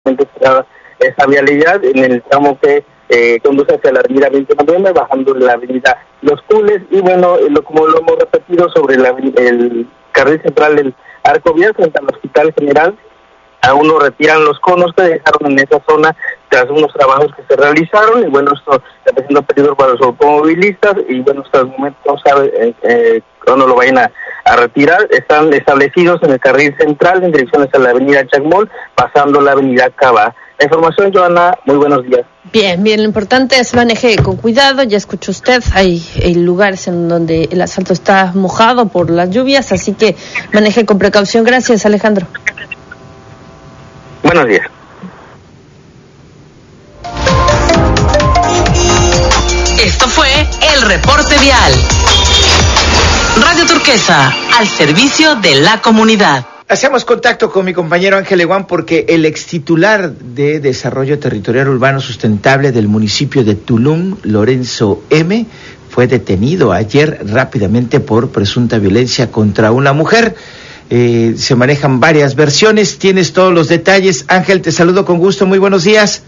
esa vialidad en el tramo que conduce hacia la avenida 20 de noviembre, bajando la avenida Los Tules, y bueno, como lo hemos repetido, sobre el carril central del Arco Vial frente al Hospital General, aún no retiran los conos que dejaron en esa zona tras unos trabajos que se realizaron, y bueno, esto está siendo peligro para los automovilistas, y bueno, hasta el momento no sabe cuándo lo vayan a retirar. Están establecidos en el carril central en dirección hacia la avenida Chacmol, pasando la avenida Cava. La información, Joana, muy buenos días. Bien, lo importante es maneje con cuidado. Ya escuchó usted, hay lugares en donde el asfalto está mojado por las lluvias, así que maneje con precaución. Gracias, Alejandro. Buenos días. Esto fue el reporte vial. Radio Turquesa, al servicio de la comunidad. Hacemos contacto con mi compañero Ángel Eguán porque el extitular de Desarrollo Territorial Urbano Sustentable del municipio de Tulum, Lorenzo M., fue detenido ayer rápidamente por presunta violencia contra una mujer. Se manejan varias versiones, tienes todos los detalles. Ángel, te saludo con gusto, muy buenos días.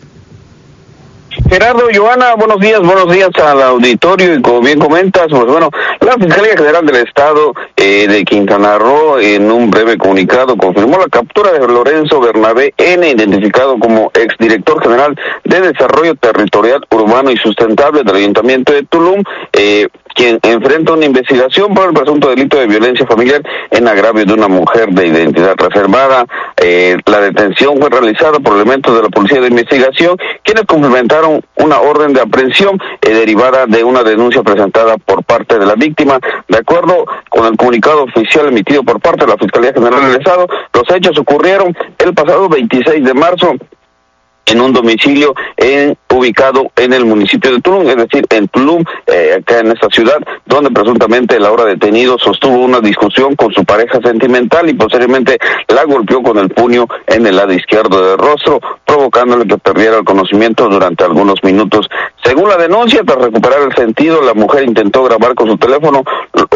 Gerardo, Joana, buenos días al auditorio, y como bien comentas, pues bueno, la Fiscalía General del Estado de Quintana Roo, en un breve comunicado, confirmó la captura de Lorenzo Bernabé N., identificado como exdirector general de Desarrollo Territorial Urbano y Sustentable del Ayuntamiento de Tulum, quien enfrenta una investigación por el presunto delito de violencia familiar en agravio de una mujer de identidad reservada. La detención fue realizada por elementos de la Policía de Investigación, quienes complementaron una orden de aprehensión derivada de una denuncia presentada por parte de la víctima. De acuerdo con el comunicado oficial emitido por parte de la Fiscalía General del Estado, los hechos ocurrieron el pasado 26 de marzo en un domicilio ubicado en el municipio de Tulum, es decir, en Tulum, acá en esta ciudad, donde presuntamente el ahora detenido sostuvo una discusión con su pareja sentimental y posteriormente la golpeó con el puño en el lado izquierdo del rostro, provocándole que perdiera el conocimiento durante algunos minutos. Según la denuncia, tras recuperar el sentido, la mujer intentó grabar con su teléfono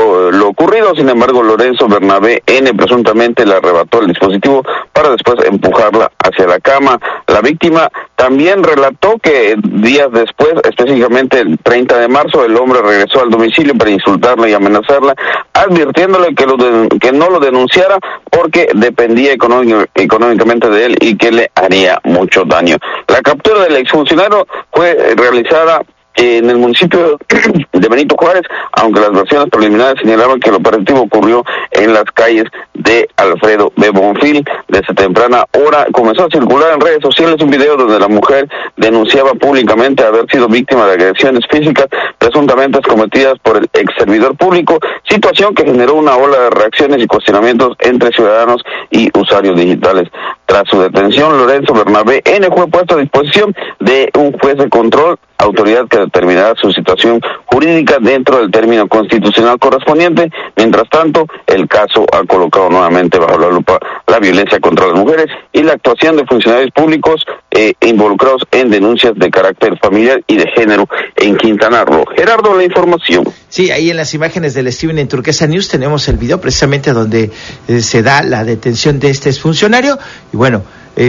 lo ocurrido. Sin embargo, Lorenzo Bernabé N. presuntamente le arrebató el dispositivo para después empujarla hacia la cama. La víctima también relató que días después, específicamente el 30 de marzo, el hombre regresó al domicilio para insultarla y amenazarla, advirtiéndole que no lo denunciara porque dependía económicamente de él y que le haría mucho daño. La captura del exfuncionario fue realizada en el municipio de Benito Juárez, aunque las versiones preliminares señalaban que el operativo ocurrió en las calles de Alfredo B. Bonfil. Desde temprana hora comenzó a circular en redes sociales un video donde la mujer denunciaba públicamente haber sido víctima de agresiones físicas presuntamente cometidas por el ex servidor público, situación que generó una ola de reacciones y cuestionamientos entre ciudadanos y usuarios digitales. Tras su detención, Lorenzo Bernabé N. fue puesto a disposición de un juez de control, autoridad que determinará su situación jurídica dentro del término constitucional correspondiente. Mientras tanto, el caso ha colocado nuevamente bajo la lupa la violencia contra las mujeres y la actuación de funcionarios públicos involucrados en denuncias de carácter familiar y de género en Quintana Roo. Gerardo, la información. Sí, ahí en las imágenes del Steven en Turquesa News tenemos el video precisamente donde se da la detención de este exfuncionario, y bueno,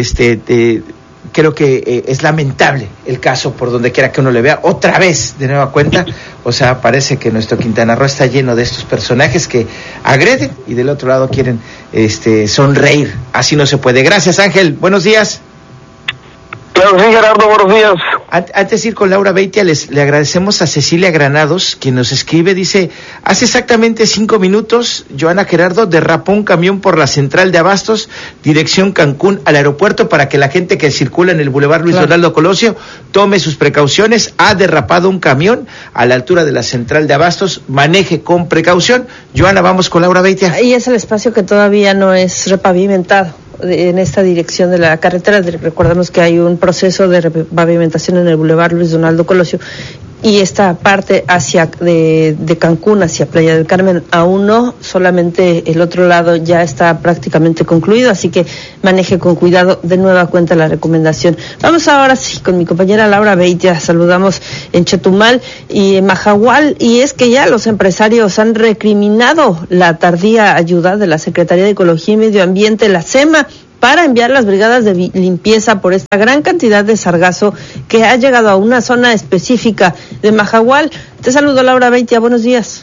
creo que es lamentable el caso por donde quiera que uno le vea, otra vez de nueva cuenta. O sea, parece que nuestro Quintana Roo está lleno de estos personajes que agreden y del otro lado quieren sonreír. Así no se puede. Gracias, Ángel, buenos días. Claro, sí, Gerardo, buenos días. Antes de ir con Laura Beitia, le agradecemos a Cecilia Granados, quien nos escribe, dice: hace exactamente 5 minutos, Joana, Gerardo, derrapó un camión por la central de Abastos, dirección Cancún al aeropuerto, para que la gente que circula en el Boulevard Luis Donaldo Colosio tome sus precauciones. Ha derrapado un camión a la altura de la central de Abastos, maneje con precaución. Joana, vamos con Laura Beitia. Ahí es el espacio que todavía no es repavimentado en esta dirección de la carretera. Recordamos que hay un proceso de repavimentación en el Boulevard Luis Donaldo Colosio, y esta parte de Cancún hacia Playa del Carmen aún no, solamente el otro lado ya está prácticamente concluido, así que maneje con cuidado. De nueva cuenta la recomendación. Vamos ahora sí con mi compañera Laura Beitia. Saludamos en Chetumal y en Majahual, y es que ya los empresarios han recriminado la tardía ayuda de la Secretaría de Ecología y Medio Ambiente, la SEMA, para enviar las brigadas de limpieza por esta gran cantidad de sargazo que ha llegado a una zona específica de Mahahual. Te saludo, Laura Beitia, buenos días.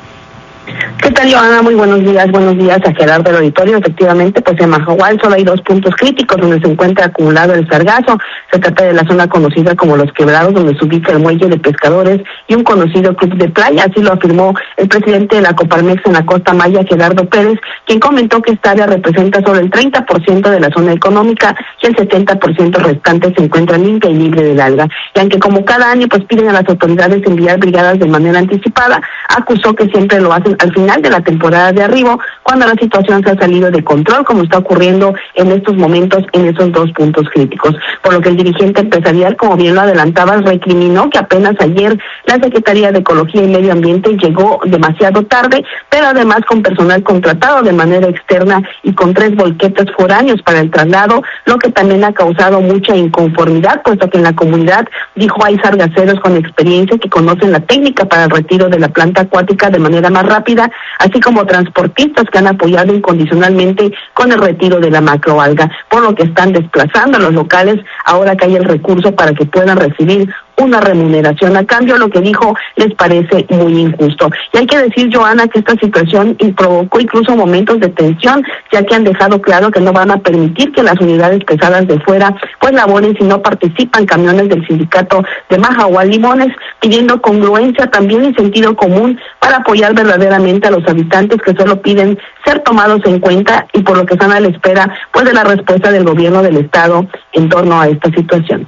¿Qué tal, Joana? Muy buenos días a Gerardo del auditorio. Efectivamente, pues en Mahahual solo hay 2 puntos críticos donde se encuentra acumulado el sargazo. Se trata de la zona conocida como Los Quebrados, donde se ubica el muelle de pescadores y un conocido club de playa. Así lo afirmó el presidente de la Coparmex en la Costa Maya, Gerardo Pérez, quien comentó que esta área representa solo el 30% de la zona económica y el 70% restante se encuentra limpia y libre del alga. Y aunque como cada año pues piden a las autoridades enviar brigadas de manera anticipada, acusó que siempre lo hacen al final de la temporada de arribo, cuando la situación se ha salido de control, como está ocurriendo en estos momentos en esos 2 puntos críticos. Por lo que el dirigente empresarial, como bien lo adelantaba, recriminó que apenas ayer la Secretaría de Ecología y Medio Ambiente llegó demasiado tarde, pero además con personal contratado de manera externa y con 3 volquetes foráneos para el traslado, lo que también ha causado mucha inconformidad, puesto que en la comunidad, dijo, hay sargaceros con experiencia que conocen la técnica para el retiro de la planta acuática de manera más rápida, así como transportistas que han apoyado incondicionalmente con el retiro de la macroalga, por lo que están desplazando a los locales ahora que hay el recurso para que puedan recibir una remuneración a cambio, lo que dijo les parece muy injusto. Y hay que decir, Joana, que esta situación provocó incluso momentos de tensión, ya que han dejado claro que no van a permitir que las unidades pesadas de fuera pues laboren si no participan camiones del sindicato de Mahahual Limones, pidiendo congruencia también y sentido común para apoyar verdaderamente a los habitantes que solo piden ser tomados en cuenta y por lo que están a la espera pues de la respuesta del gobierno del estado en torno a esta situación.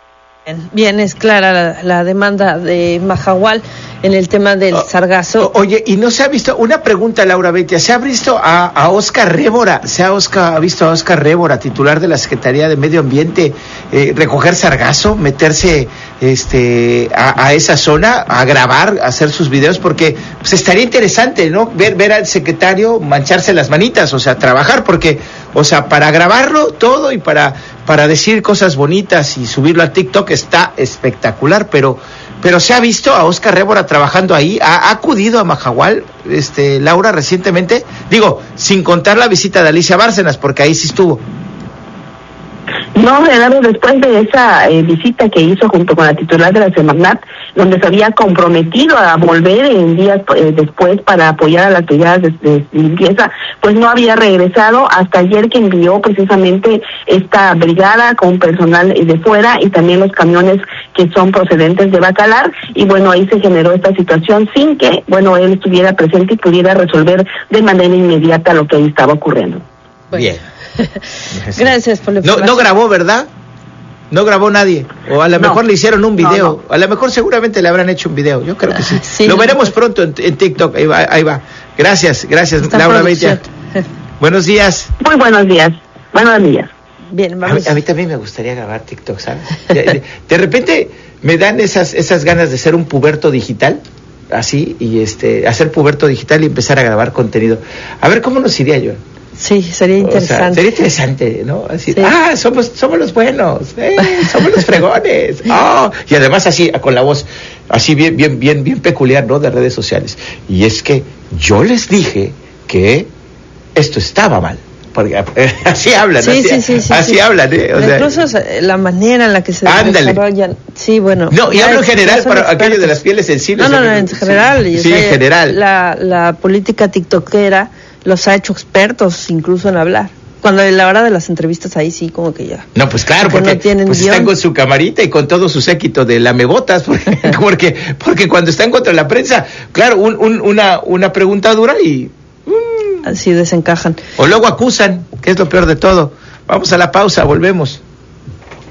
Bien, es clara la demanda de Mahahual en el tema del sargazo. Oye, y no se ha visto, una pregunta, Laura Beitia, ¿se ha visto a Óscar Révora, visto a Óscar Révora, titular de la Secretaría de Medio Ambiente, recoger sargazo, meterse a esa zona, a grabar, a hacer sus videos? Porque pues estaría interesante, ¿no? Ver al secretario mancharse las manitas, o sea, trabajar, porque, o sea, para grabarlo todo y para decir cosas bonitas y subirlo a TikTok está espectacular, pero se ha visto a Óscar Révora trabajando ahí, ha acudido a Mahahual, Laura, recientemente, digo, sin contar la visita de Alicia Bárcenas, porque ahí sí estuvo. No, Gerardo, después de esa visita que hizo junto con la titular de la Semarnat, donde se había comprometido a volver en días después para apoyar a las brigadas de limpieza, pues no había regresado hasta ayer, que envió precisamente esta brigada con personal de fuera y también los camiones que son procedentes de Bacalar, y bueno, ahí se generó esta situación sin que, bueno, él estuviera presente y pudiera resolver de manera inmediata lo que ahí estaba ocurriendo. Bien. Gracias por la información. No grabó, ¿verdad? No grabó nadie. O a lo mejor le hicieron un video. No. A lo mejor seguramente le habrán hecho un video. Yo creo que sí. Sí, lo veremos pronto en TikTok. Ahí va. Gracias, Laura Beitia. Buenos días. Muy buenos días. Buenos días. Bien, vamos. A mí también me gustaría grabar TikTok, ¿sabes? De repente me dan esas ganas de ser un puberto digital, así, y hacer puberto digital y empezar a grabar contenido. A ver cómo nos iría yo. Sí, sería interesante. O sea, sería interesante, ¿no? Así, sí. Somos los buenos, somos los fregones. Y además así, con la voz así bien peculiar, ¿no? De redes sociales. Y es que yo les dije que esto estaba mal. Porque así hablan, así hablan, O sea, incluso la manera en la que se desarrollan. Sí, bueno. No, y hablo en general para aquellos de las pieles sensibles. No, en general. Sí, en general. La política tiktokera los ha hecho expertos incluso en hablar. Cuando a la hora de las entrevistas ahí sí como que ya. No, pues claro, porque no están con su camarita y con todo su séquito de lamebotas, porque cuando están contra la prensa, claro, una pregunta dura y así desencajan. O luego acusan, que es lo peor de todo. Vamos a la pausa, volvemos.